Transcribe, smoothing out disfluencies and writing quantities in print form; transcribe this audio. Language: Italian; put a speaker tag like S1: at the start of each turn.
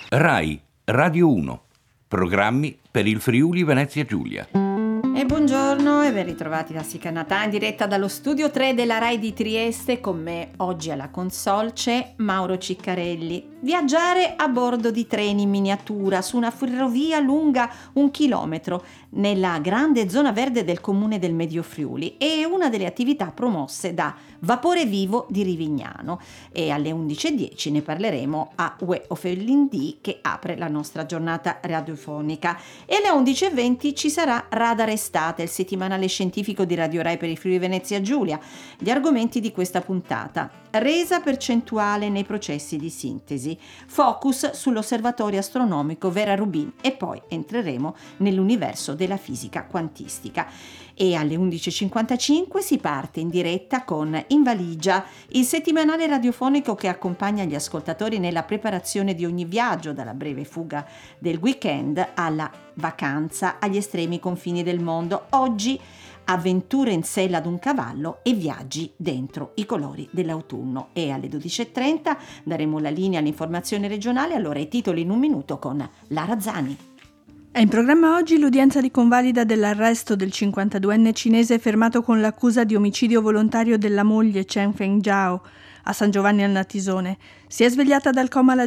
S1: Rai Radio 1. Programmi per il Friuli Venezia Giulia.
S2: E buongiorno e ben ritrovati da Sicanatà in diretta dallo studio 3 della Rai di Trieste. Con me oggi alla console c'è Mauro Ciccarelli. Viaggiare a bordo di treni in miniatura su una ferrovia lunga 1 chilometro nella grande zona verde del comune del Medio Friuli è una delle attività promosse da Vapore Vivo di Rivignano, e alle 11:10 ne parleremo a UE of LND, che apre la nostra giornata radiofonica, e alle 11:20 ci sarà Radar Estate, il settimanale scientifico di Radio Rai per il Friuli Venezia Giulia. Gli argomenti di questa puntata: resa percentuale nei processi di sintesi, focus sull'osservatorio astronomico Vera Rubin, e poi entreremo nell'universo della fisica quantistica. E alle 11:55 si parte in diretta con In Valigia, il settimanale radiofonico che accompagna gli ascoltatori nella preparazione di ogni viaggio, dalla breve fuga del weekend alla vacanza agli estremi confini del mondo. Oggi avventure in sella ad un cavallo e viaggi dentro i colori dell'autunno. E alle 12:30 daremo la linea all'informazione regionale. Allora i titoli in un minuto con Lara Zani.
S3: È in programma oggi l'udienza di convalida dell'arresto del 52enne cinese fermato con l'accusa di omicidio volontario della moglie Chen Fengjiao a San Giovanni al Natisone. Si è svegliata dal coma la